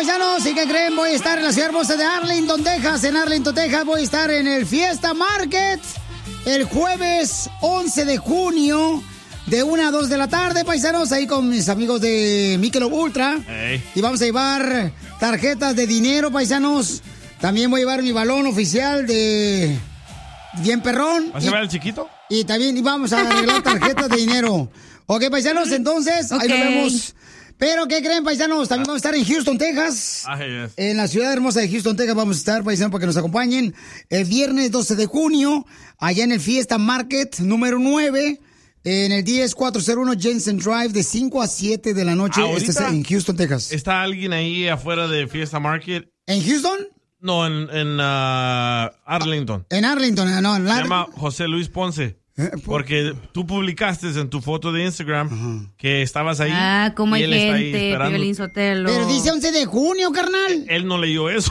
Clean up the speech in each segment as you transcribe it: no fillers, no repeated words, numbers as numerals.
paisanos, ¿y qué creen? Voy a estar en la ciudad hermosa de Arlington, Texas. En Arlington, Texas voy a estar en el Fiesta Market el jueves 11 de junio de 1 a 2 de la tarde, paisanos, ahí con mis amigos de Michelob Ultra. Hey. Y vamos a llevar tarjetas de dinero, paisanos. También voy a llevar mi balón oficial de bien perrón. ¿Vas a llevar al chiquito? Y también vamos a arreglar tarjetas de dinero. Ok, paisanos, entonces, ahí nos vemos. Pero, ¿qué creen, paisanos? También vamos a estar en Houston, Texas. Yes. En la ciudad hermosa de Houston, Texas vamos a estar, paisanos, para que nos acompañen el viernes 12 de junio, allá en el Fiesta Market número 9, en el 10401 Jensen Drive, de 5 a 7 de la noche. Este es en Houston, Texas. ¿Está alguien ahí afuera de Fiesta Market? ¿En Houston? No, en Arlington. En Arlington, no. Se llama José Luis Ponce. Porque tú publicaste en tu foto de Instagram que estabas ahí. Ah, como hay gente, Piolín Sotelo. Pero dice 11 de junio, carnal. Él no leyó eso.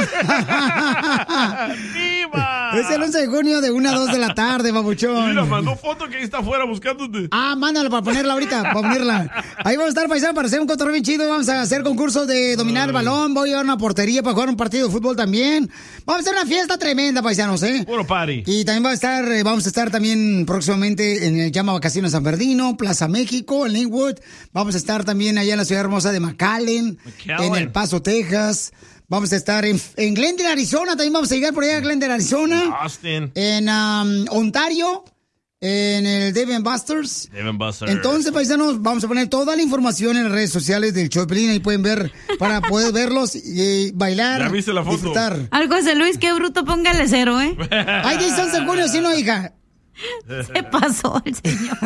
¡Viva! Es el 11 de junio de 1 a 2 de la tarde, babuchón. Mira, mandó foto que ahí está afuera buscándote. Mándala para ponerla ahorita, para ponerla. Ahí vamos a estar, paisano, para hacer un cotorreo bien chido. Vamos a hacer concursos de dominar el balón. Voy a llevar una portería para jugar un partido de fútbol también. Vamos a hacer una fiesta tremenda, paisanos, Puro party. Y también vamos a estar también próximamente en el Llama Vacaciones San Bernardino, Plaza México, en Linwood. Vamos a estar también allá en la ciudad hermosa de McAllen, en El Paso, Texas. Vamos a estar en Glendale, Arizona. También vamos a llegar por allá a Glendale, Arizona. Austin. En Ontario, en el Dave & Buster's. Entonces, paisanos, vamos a poner toda la información en las redes sociales del show de Piolín. Ahí pueden ver, para poder verlos y bailar. Ya viste la foto. Disfrutar. Algo José Luis, qué bruto, póngale 0, ¿eh? Ay, dice 11 de junio, sí, no, hija. Se pasó el señor.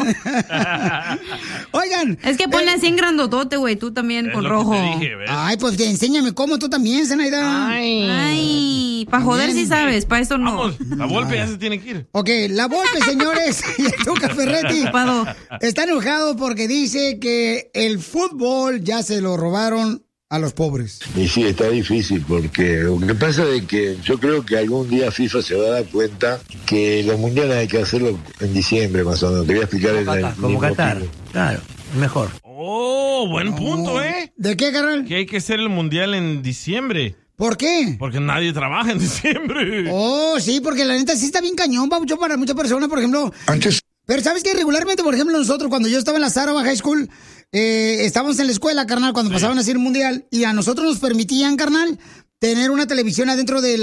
Oigan. Es que ponle así en grandotote, güey, tú también con rojo. Ay, pues enséñame cómo tú también, Zenaida. Ay, para joder si sabes, para eso no. Vamos, la Volpe ya se tiene que ir. Ok, la Volpe, señores, y el Tuca Ferretti está enojado porque dice que el fútbol ya se lo robaron a los pobres. Y sí, está difícil porque lo que pasa es que yo creo que algún día FIFA se va a dar cuenta que los mundiales hay que hacerlo en diciembre más o menos. Te voy a explicar como Qatar. Claro, mejor. Oh, buen punto, ¿eh? ¿De qué, carnal? Que hay que hacer el mundial en diciembre. ¿Por qué? Porque nadie trabaja en diciembre. Oh, sí, porque la neta sí está bien cañón, babucho, para muchas personas, por ejemplo. Antes. Pero ¿sabes qué? Regularmente, por ejemplo, nosotros, cuando yo estaba en la Sarova High School, estábamos en la escuela, carnal, cuando pasaban a hacer el mundial, y a nosotros nos permitían, carnal, tener una televisión adentro de